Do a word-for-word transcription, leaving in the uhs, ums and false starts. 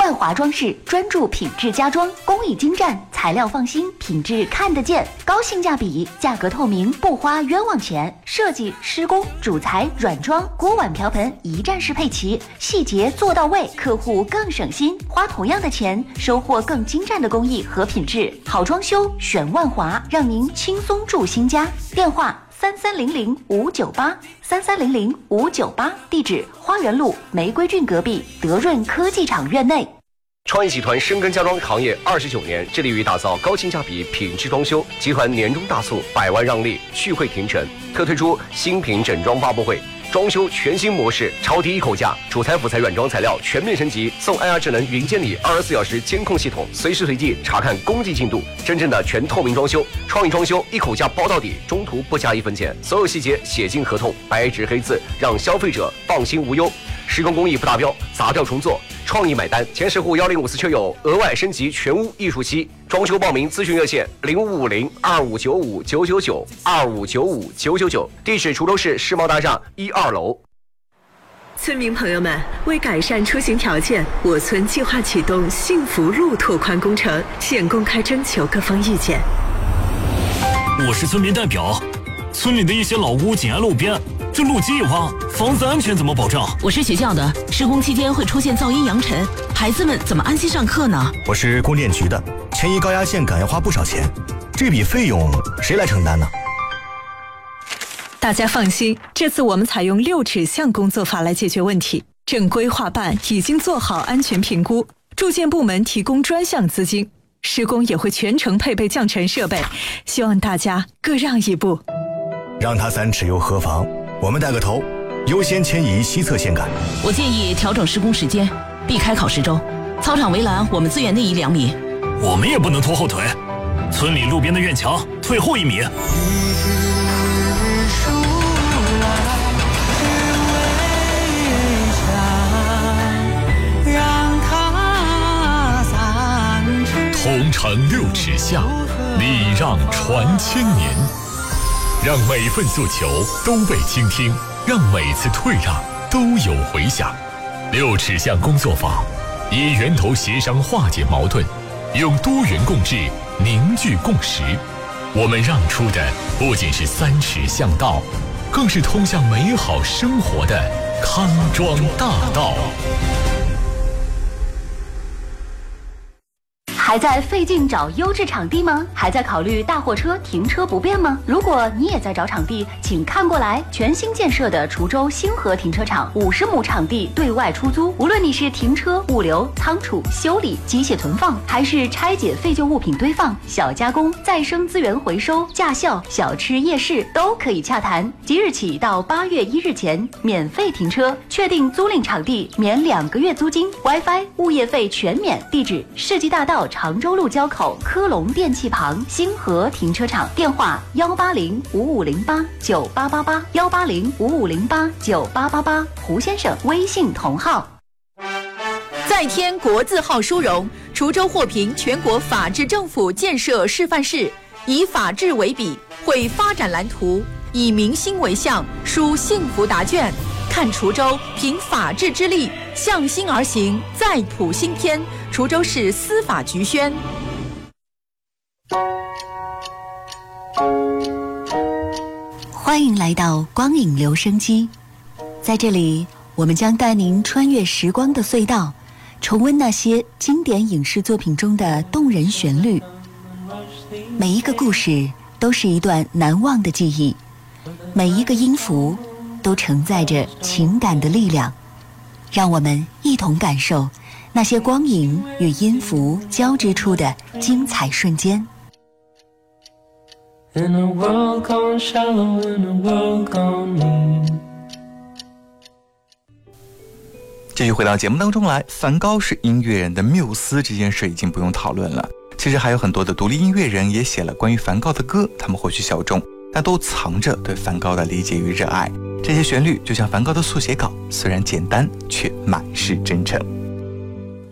万华装饰专注品质家装，工艺精湛，材料放心，品质看得见，高性价比，价格透明，不花冤枉钱。设计、施工、主材、软装、锅碗瓢盆一站式配齐，细节做到位，客户更省心，花同样的钱，收获更精湛的工艺和品质。好装修选万华，让您轻松住新家。电话三三零零五九八三三零零五九八，地址花园路玫瑰郡隔壁德润科技厂院内。 创意集团深耕家装行业二十九年，致力于打造高性价比品质装修。集团年终大促，百万让利，聚会庭城，特推出新品整装发布会。装修全新模式，超低一口价，主材、辅材、软装材料全面升级，送 I R 智能云监理二十四小时监控系统，随时随地查看工地进度，真正的全透明装修。创意装修一口价包到底，中途不加一分钱，所有细节写进合同，白纸黑字，让消费者放心无忧。施工工艺不达标，砸掉重做，创意买单。前十户幺零五四车友额外升级全屋艺术漆。装修报名咨询热线零五五零二五九五九九九二五九五九九九，地址滁州市世贸大厦一二楼。 村民朋友们，为改善出行条件，我村计划启动幸福路拓宽工程，现公开征求各方意见。 我是村民代表，村里的一些老屋紧挨路边，这路基一挖，房子安全怎么保障？ 我是学校的，施工期间会出现噪音扬尘，孩子们怎么安心上课呢？ 我是供电局的，迁移高压线杆要花不少钱，这笔费用谁来承担呢？ 大家放心，这次我们采用六指向工作法来解决问题。正规划办已经做好安全评估，住建部门提供专项资金，施工也会全程配备降尘设备，希望大家各让一步。 让他三尺又何妨？我们带个头，优先迁移西侧线杆。 我建议调整施工时间，避开考试周。操场围栏我们资源内移两米。 我们也不能拖后腿，村里路边的院墙退后一米。 同城六尺巷，礼让传千年，让每份诉求都被倾听，让每次退让都有回响。六尺巷工作坊以源头协商化解矛盾，用多元共治凝聚共识。我们让出的不仅是三尺巷道，更是通向美好生活的康庄大道。 还在费劲找优质场地吗？还在考虑大货车停车不便吗？如果你也在找场地，请看过来，全新建设的滁州星河停车场，五十亩场地对外出租。无论你是停车、物流、仓储、修理、机械存放，还是拆解废旧物品堆放、小加工、再生资源回收、驾校、小吃夜市，都可以洽谈。即日起到八月一日前，免费停车，确定租赁场地免两个月租金 ，WiFi、物业费全免。地址：世纪大道常州路交口科龙电器旁星河停车场，电话幺八零五五零八九八八八幺八零五五零八九八八八，胡先生微信同号。 再添国字号殊荣，滁州获评全国法治政府建设示范市，以法治为笔，绘发展蓝图，以民心为向，书幸福答卷。看滁州凭法治之力向心而行，再谱新篇。滁州市司法局宣。 欢迎来到光影留声机，在这里我们将带您穿越时光的隧道，重温那些经典影视作品中的动人旋律。每一个故事都是一段难忘的记忆，每一个音符都承载着情感的力量，让我们一同感受那些光影与音符交织出的精彩瞬间。 In a world gone shallow, in a world gone mean。 继续回到节目当中来，梵高是音乐人的缪斯，这件事已经不用讨论了。其实还有很多的独立音乐人也写了关于梵高的歌，他们或许小众，但都藏着对梵高的理解与热爱。这些旋律就像梵高的速写稿，虽然简单，却满是真诚。